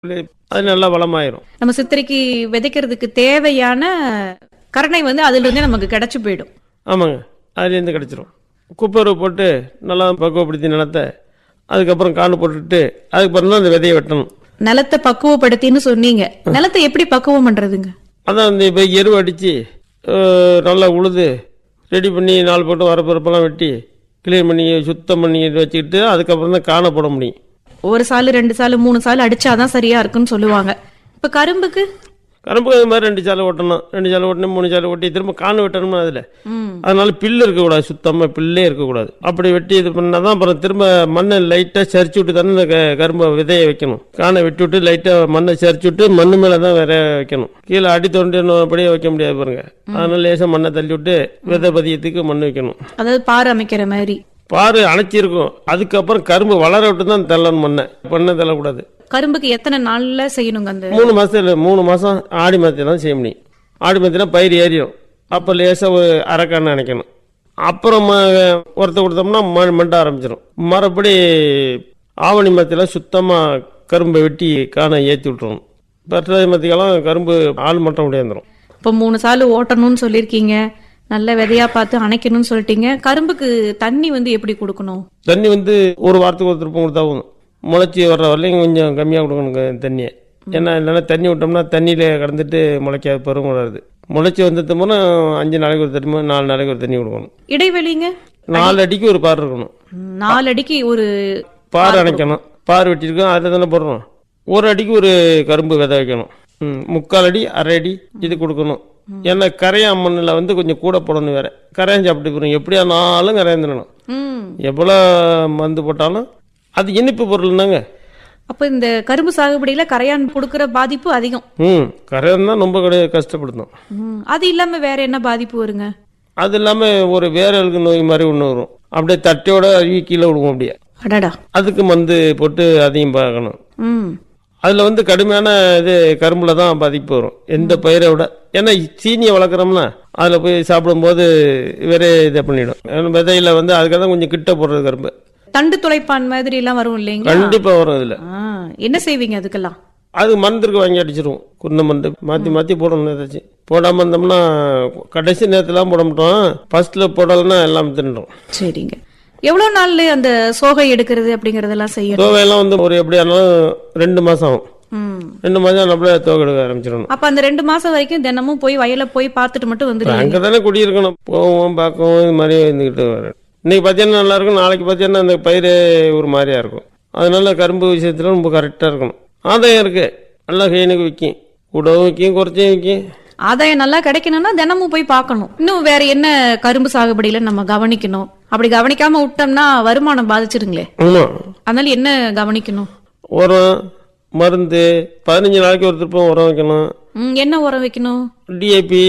அது நல்லா வளமாயிரும். நம்ம சித்திரைக்கு விதைக்கிறதுக்கு தேவையான கரணை வந்து அதுல இருந்தே நமக்கு கிடைச்சு போயிடும். ஆமாங்க, அதுலேருந்து கிடச்சிரும். குப்பரை போட்டு நல்லா பக்குவப்படுத்தி நிலத்தை, அதுக்கப்புறம் காணு போட்டுட்டு அதுக்கப்புறம் தான் அந்த விதையை வெட்டணும். நிலத்தை பக்குவப்படுத்தின்னு சொன்னீங்க. நிலத்தை எப்படி பக்குவம் பண்றதுங்க? அதான் இந்த இப்போ எருவு அடித்து நல்லா உழுது ரெடி பண்ணி 4 போட்டு வரப்பெல்லாம் வெட்டி கிளீன் பண்ணி சுத்தம் பண்ணி வச்சுக்கிட்டு அதுக்கப்புறம் தான் காண போட முடியும். ஒரு சாலு 2 சாலு 3 சாலு அடிச்சாதான் சரியா இருக்குன்னு சொல்லுவாங்க. இப்ப கரும்புக்கு அது மாதிரி 2 சாலை ஓட்டணும், 2 சாலை ஓட்டணும், 3 சாலை ஓட்டி திரும்ப காணு வெட்டணுமா அதில். அதனால பில்லு இருக்கக்கூடாது, சுத்தமாக பில்லே இருக்கக்கூடாது. அப்படி வெட்டி இது பண்ணால் தான் அப்புறம் திரும்ப மண்ணை லைட்டாக சரிச்சு விட்டு தானே இந்த கரும்பை விதையை வைக்கணும். காணை வெட்டி விட்டு லைட்டாக மண்ணை சரிச்சு விட்டு மண்ணு மேலே தான் வேற வைக்கணும். கீழே அடி தோண்டி அப்படியே வைக்க முடியாது பாருங்க. அதனால லேசாக மண்ணை தள்ளி விட்டு விதை பதியத்துக்கு மண் வைக்கணும். அதாவது பாரு அமைக்கிற மாதிரி பாரு அணைச்சிருக்கும். அதுக்கப்புறம் கரும்பு வளர விட்டு தான் தள்ளணும். மண்ணை தள்ளக்கூடாது. கரும்புக்கு எத்தனை நாள்ல செய்யணுங்க? அந்த 3 மாசத்துல 3 மாசம் ஆடி மாதம் தான் செய்ய முடியும். ஆடி மாதம் பயிர் ஏறிடும். அப்போ லேசாக ஒரு அரைக்கான நினைக்கணும். அப்புறம் உரத்தை கொடுத்தோம்னா மண்ட ஆரம்பிச்சிடும். மறுபடி ஆவணி மாதத்தில் சுத்தமாக கரும்பை வெட்டி காண ஏற்றி விட்டுருணும். பற்றாதி மாதத்துக்கெல்லாம் கரும்பு ஆள் மட்டம் முடியாந்துடும். இப்போ 3 சாலு ஓட்டணும்னு சொல்லியிருக்கீங்க, நல்ல விதையா பார்த்து அணைக்கணும்னு சொல்லிட்டீங்க. கரும்புக்கு தண்ணி வந்து எப்படி கொடுக்கணும்? தண்ணி வந்து ஒரு வாரத்துக்கு ஒரு திருப்பம் கொடுத்தா போதும். முளைச்சி வர்ற வரலையும் கொஞ்சம் கம்மியாக கொடுக்கணுங்க தண்ணியை. ஏன்னா இல்லைன்னா தண்ணி விட்டோம்னா தண்ணியில் கடந்துட்டு முளைக்காது, பருவம் வராது. முளைச்சி வந்துட்டு போனால் 5 நாளைக்கு ஒரு தண்ணி, 4 நாளைக்கு ஒரு தண்ணி கொடுக்கணும். இடைவெளிங்க 4 அடிக்கு ஒரு பார் இருக்கணும். 4 அடிக்கு ஒரு பார் அணைக்கணும். பார் வெட்டியிருக்கோம், அதில் தானே போடுறோம். 1 அடிக்கு ஒரு கரும்பு விதை வைக்கணும். 3/4 அடி, 1/2 அடி இது கொடுக்கணும். ஏன்னா கரையான் மண்ணில் வந்து கொஞ்சம் கூட போடணும். வேற கரையான் சாப்பிட்டு போகிறோம். எப்படியானாலும் கரையாந்துடணும். எவ்வளோ மருந்து போட்டாலும் அது இனிப்பு பொருள்னாங்க. அப்ப இந்த கரும்பு சாகுபடியில கரையான் கொடுக்கிற பாதிப்பு அதிகம். கரையான் தான் ரொம்ப கஷ்டப்படுத்தும். அது இல்லாம வேற என்ன பாதிப்பு வருங்க? அது இல்லாம ஒரு வேரலுக்கு நோய் மாதிரி ஒன்று வரும். அப்படியே தட்டையோட அழுகி கீழே விடுவோம். அப்படியே அடடா, அதுக்கு மருந்து போட்டு அதையும் பார்க்கணும். அதுல வந்து கடுமையான இது கரும்புல தான் பாதிப்பு வரும் எந்த பயிரை விட. ஏன்னா சீனியை வளர்க்குறோம்னா அதுல போய் சாப்பிடும்போது வேற இதை பண்ணிடும். விதையில வந்து அதுக்காக தான் கொஞ்சம் கிட்ட போடுறது கரும்பு. தண்டு துளைப்பான் மாதிரி எல்லாம் வரும் இல்லைங்க? கண்டிப்பா வரும். அதுல என்ன செய்வீங்க அதுக்கெல்லாம்? அது மருந்துக்கு வாங்கி அடிச்சிருவோம். குன்ன மருந்து மாத்தி போடணும். ஏதாச்சும் போடாம இருந்தோம்னா கடைசி நேரத்துலாம் போட மாட்டோம். ஃபர்ஸ்ட்ல போடலன்னா எல்லாம் தின்னுடும். சரிங்க. எவ்வளவு நாள்ல அந்த சோகை எடுக்கிறது அப்படிங்கறதெல்லாம் செய்யணும்? சோகையெல்லாம் வந்து ஒரு எப்படி ஆனாலும் 2 மாசம் ஆகும். 2 மாசம் நம்மளே தோகை எடுக்க ஆரம்பிச்சிடணும். அப்ப அந்த 2 மாசம் வரைக்கும் தினமும் போய் வயல போய் பார்த்துட்டு மட்டும் வந்துருவீங்க? அங்கதானே குடியிருக்கணும். போவோம், பார்க்கவும், இது மாதிரி இருந்துகிட்டு வரேன். இன்னைக்கு பார்த்தீங்கன்னா நல்லா இருக்கும், நாளைக்கு பார்த்தீங்கன்னா அந்த பயிர் ஒரு மாதிரியா இருக்கும். அதனால கரும்பு விஷயத்துல ரொம்ப கரெக்டா இருக்கணும். ஆதாயம் இருக்கு, நல்லா கைனுக்கு விற்கும், கூடவும் விற்கும், குறைச்சும் விற்கும். ஆதாயம் நல்லா கிடைக்கணும்னா தினமும் போய் பார்க்கணும். இன்னும் வேற என்ன கரும்பு சாகுபடியில நம்ம கவனிக்கணும்? அப்படி கவனிக்காம விட்டோம்னா வருமானம் பாதிச்சிருங்களே. அதனால என்ன கவனிக்கணும்? உரம், மருந்து 15 நாளைக்கு ஒரு திருப்பம் உரம் வைக்கணும். என்ன உரம் வைக்கணும்? டிஏபி,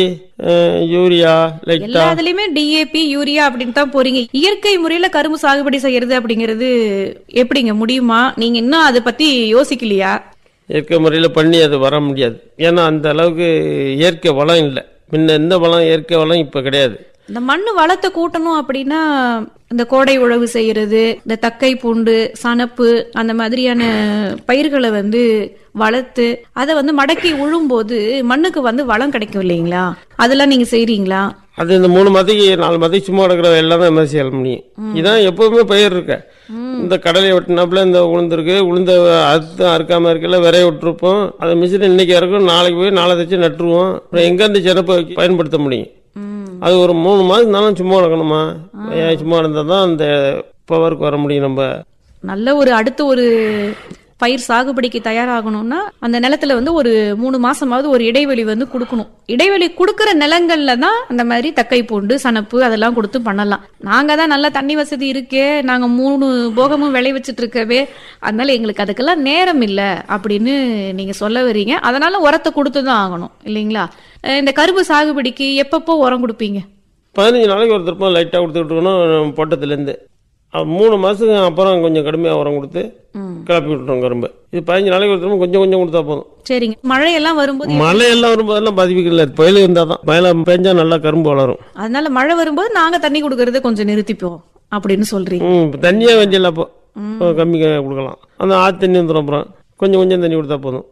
யூரியா, எல்லாத்துலயுமே டிஏபி, யூரியா அப்படின்னு தான் போறீங்க. இயற்கை முறையில கரும்பு சாகுபடி செய்யறது அப்படிங்கறது எப்படிங்க முடியுமா? நீங்க இன்னும் அதை பத்தி யோசிக்கலையா? இயற்கை முறையில் பண்ணி அது வர முடியாது. ஏன்னா அந்த அளவுக்கு இயற்கை வளம் இல்லை. முன்ன எந்த வளம், இயற்கை வளம் இப்ப கிடையாது. இந்த மண்ணு வளத்தை கூட்டணும் அப்படின்னா இந்த கோடை உழவு செய்யறது, இந்த தக்கை பூண்டு, சணப்பு அந்த மாதிரியான பயிர்களை வந்து வளர்த்து அதை வந்து மடக்கி உழும்போது மண்ணுக்கு வந்து வளம் கிடைக்கும் இல்லைங்களா? அதெல்லாம் நீங்க செய்றீங்களா? அது இந்த 3 மாதத்துக்கு 4 மாதத்துக்கு சும்மா கிடக்கிற எல்லாம் தான் செய்ய முடியும். இதான் எப்பவுமே பயிர் இருக்க. இந்த கடலை வெட்டினாப்புல இந்த உளுந்துருக்கு, உளுந்த அறுத்து அறுக்காம இருக்கல விரைய விட்டுருப்போம். அதை மிஷின் இன்னைக்கு இறக்கும், நாளைக்கு போய் நாளை தச்சு நட்டுருவோம். அப்புறம் எங்க இருந்து சிறப்பை பயன்படுத்த முடியும்? அது ஒரு 3 மாதம் தானே சும்மா நடக்கணுமா? சும்மா இருந்தா தான் அந்த பவருக்கு வர முடியும். நம்ம நல்ல ஒரு அடுத்த ஒரு பயிர் சாகுபடிக்கு தயாராகணும்னா அந்த நிலத்துல வந்து ஒரு 3 மாசமாவது ஒரு இடைவெளி வந்து கொடுக்கணும். இடைவெளி கொடுக்கற நிலங்கள்ல தான் அந்த மாதிரி தக்கை பூண்டு, சணப்பு அதெல்லாம் கொடுத்து பண்ணலாம். நாங்க தான் நல்ல தண்ணி வசதி இருக்கே, நாங்க 3 போகமும் விளை வச்சுட்டு இருக்கவே, அதனால எங்களுக்கு அதுக்கெல்லாம் நேரம் இல்லை அப்படின்னு நீங்க சொல்ல வரீங்க. அதனால உரத்தை கொடுத்துதான் ஆகணும் இல்லைங்களா? இந்த கரும்பு சாகுபடிக்கு எப்பப்போ உரம் கொடுப்பீங்க? 15 நாளைக்கு ஒரு திருப்பம் லைட்டா கொடுத்துட்டு இருக்கணும். போட்டத்துல இருந்து 3 மாசத்துக்கு அப்புறம் கொஞ்சம் கடுமையா உரம் கொடுத்து கிளப்பி விட்டுறோம் கரும்பு. இது 15 நாளைக்கு ஒரு திரும்ப கொஞ்சம் கொஞ்சம் கொடுத்தா போதும். சரிங்க. மழையெல்லாம் வரும்போதெல்லாம் பாதிப்புகள் இல்லை. பயில இருந்தா தான், பயில பெஞ்சா நல்லா கரும்பு வளரும். அதனால மழை வரும்போது நாங்க தண்ணி கொடுக்கறத கொஞ்சம் நிறுத்திப்போம் அப்படின்னு சொல்றீங்க. தண்ணியா வெஞ்சல அப்போ கம்மி கொடுக்கலாம். அந்த ஆத்து தண்ணி வந்துடும். அப்புறம் கொஞ்சம் கொஞ்சம் தண்ணி கொடுத்தா போதும்.